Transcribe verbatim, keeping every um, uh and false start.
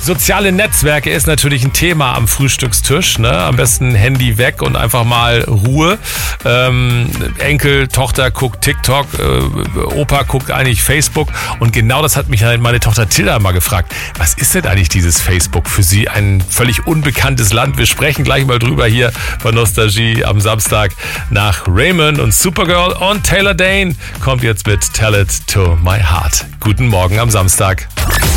Soziale Netzwerke ist natürlich ein Thema am Frühstückstisch. Ne? Am besten Handy weg und einfach mal Ruhe. Ähm, Enkel, Tochter guckt TikTok, äh, Opa guckt eigentlich Facebook. Und genau das hat mich halt meine Tochter Tilda mal gefragt. Was ist denn eigentlich dieses Facebook für sie? Ein völlig unbekanntes Land. Wir sprechen gleich mal drüber hier bei Nostalgie am Samstag nach Raymond und Supergirl. Und Taylor Dayne kommt jetzt mit Tell It to My Heart. Guten Morgen am Samstag.